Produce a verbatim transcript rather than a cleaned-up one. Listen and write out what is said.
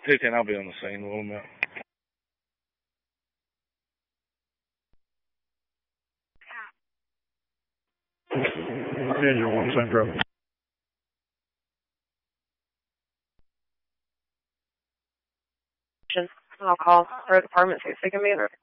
two ten, I'll be on the scene in a little bit. Engine one Central. I'll call our department, see if they can be there.